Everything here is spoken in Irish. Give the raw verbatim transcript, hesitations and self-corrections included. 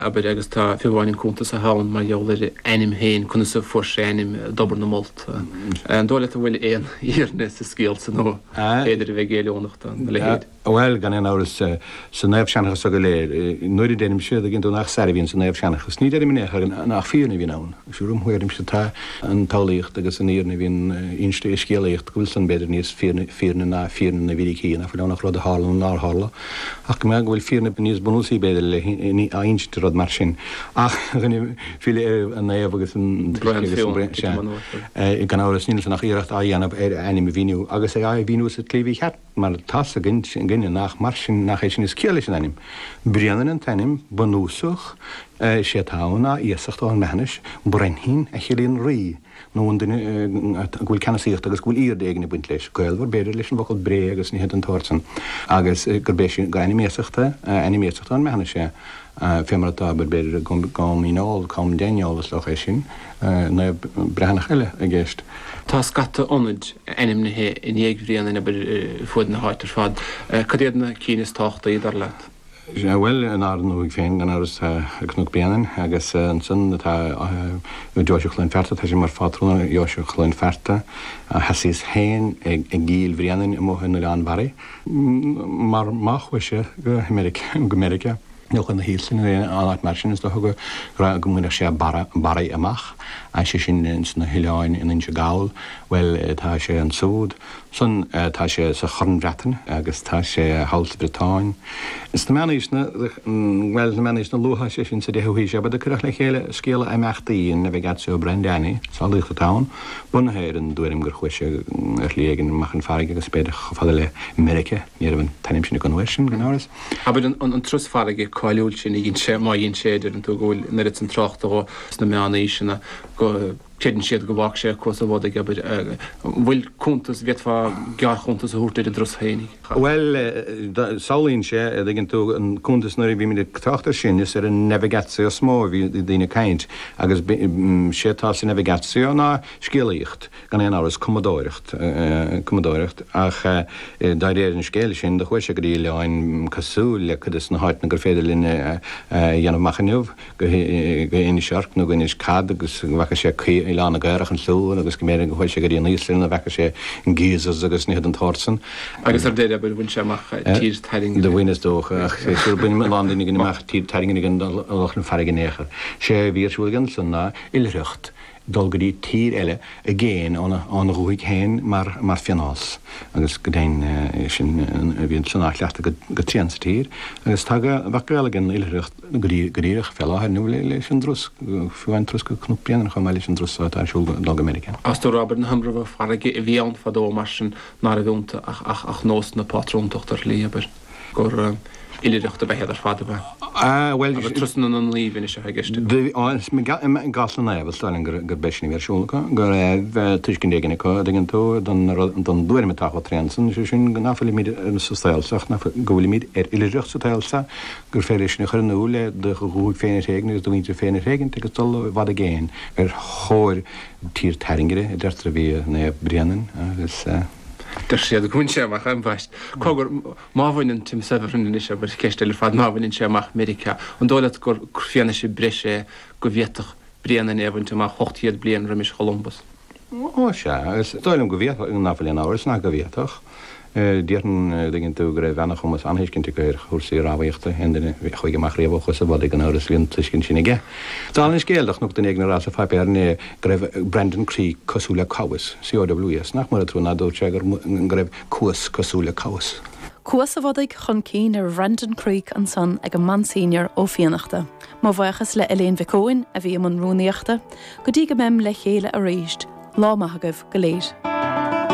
aber agus tá fiúháin cúnta sa hán mar jóir enim héin chuna sa fórsa enim dobar na molt. An dóla a bhfuil éon íarne sa scéal san nó éidir bheith géileónachta le héad. Well gan an áras sa neamhseannachas a go léir. Nuair dénim siad a ginn nach servín sa neamhseannachas. Ní déidir minéach nach fíorna bhín ann. Siúrum huirim sa tá an tálaíocht agus an íorna bhín inste scéalaíocht gúil san beidir níos fíorna ná fíorna na bhírí cína fu nach rud a hála ná hála. Ach go meag bhfuil fíorna níos bunúsaí beidir le a inste rud mar sin. Ach gan fíle an néamh agus an gan áras níl nach íirecht a dhéanamh ar anim víniu agus é a víniu sa clíhí cheart mar tas a gin ginne nach mar sin nach é sin is céala sin anim. Brianan an tanim bunúsach sé tána íosacht an mehanis brein a chelíonn rí nó bhfuil canasíocht agus bhfuil íor déagna buint leis. Gailhar beidir leis an bhacail bré agus ní head an tórsan agus gur béis ga animéasachta animéasachta an mehanis sé. Fémara tábar beidir gom ínáil com déineolalas le sin na brehanach eile a ggéist. Tá scata onid enim na hé in éagríon in aber fud na háitar fad. Cadéad na cínas táchta iad ar leat? Well an áú ag féin gan áras knug béanan agus an san tá Joisio chluin ferta tá sé mar fátrúna Joisio chluin ferta hasís héin ag gíl bhríanan i móhan na anbari mar máchhuise go America. Nilchan na hílsin an áit mar sin is do go go muine sé bara amach a sé sin na hiáin in inse gáil well tá sé an súd son tá sé sa chornreatan agus tá sé hált Britáin. Is na menis na well na menis na luha sé sin sa déhí sé, bud a chuach le chéile scéile aimachtaí in navigáció Brendanny sálaí go tán bunhéir an dúirim gur chuise ar légan machchan farige agus spéidir fada le America níar an tanim sin go sin gan áras. Aber an trus farige coilúil sin ín sé má ín séidir an tú ghúil na rit an trocht ó na meanna ísina go céan siad go bhhac sé cos a bhd ag bhfuil cúntas bheitfá gear chuntas a thuúirtaid a dros hénig. Well saolíonn sé a gin tú an cúntas nuir bhí mí táachtar sin is ar an navigáció smó bhí dtíine caint agus sé tá sa navigáció ná scéalaíocht gan éon áras commodóireacht commodóireacht ach dá réir an scéala sin de chuise go dí leáin cosú le chudas na háit na gur féidir linne dhéanamh machaniuh go éine searc nó gine cad agus bhacha sé í lána gairach an slú agus go méidir go chuil sé go dtíon níoslín a bhecha sé an gíosas agus níhead an tórsan. Agus ar déad bhfuil bhain séach tír tairing. De bhuiine dócha ach sé buine ládaine gin meach tír tairing gan lechna farige néchar. sé bhírsúilgan san ná ilreacht dulgadí tír eile a géin an ruúig héin mar mar fianás agus go déin sin bhíon san leachta go trían sa tír agus tá bhacaile gan ilreacht goríireach fellá nu leis an drus fuáin trus go cnúpian chu meile an drus arsúil dul American. As tú Robert na hamrah farige i bhíán fadó mar sin ná a bhúnta ach ach nós na patrúntoachtar líabar gur ilreachta behéad ar fada bheith. Ah, well, trustan an líbhíine se heigiste. Gaslan éhil stáin gur beisina bhéirsúlacha, gur tuiscin déganna có dgan tú don dúirime tácha tréansan sé sin náfuil míid sa stailsach gohfuil míid ar ilreacht sa tailsa gur féidir sin chunú le de chuúig féinir réigna agus doínte féinir réigin agus dul bhd a géin ar chóir tír taringire i deirtar a bhí na Brianan agus Der sé gún séach an bhaist. Cogur máhainn tim severin is ber ceistel fad máhainn séach America an dóla gur fianna sé breise go bhéach Brianan éhaint má chochtíad blian remis Columbus. Ó se, agus dóilm go bhéach an náfuilíon áras ná go bhéach. Dían dginn tú go raibh bhenach chumas anhéiscinnta go chusaí ráhaíochta henna chuige mar réomhchas a bhd an áras líon tuiscin sin ige. Tá is céaldach nó den éagna rás a fáipéarna go raibh Brendan Creek cosúla cabhas, C O W S, nach mar a trúna dóte gur go raibh cuas cosúla cabhas. Cuas a bhdaigh chun cín ar Brendan Creek an san ag an man senior ó fianachta. Má bhachas le Elaine Vicóin a bhí am an rúnaíochta, go dtí go mem le chéile a réist, lá maithagah go léir.